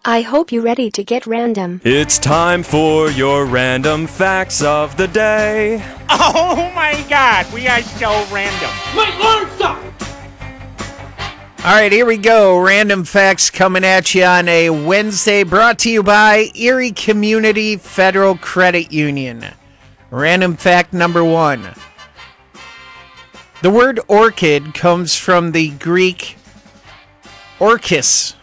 I hope you're ready to get random. It's time for your random facts of the day. Oh my god, we are so random. Might learn something. All right, here we go. Random facts coming at you on a Wednesday, brought to you by Erie Community Federal Credit Union. Random fact number 1. The word orchid comes from the Greek orchis,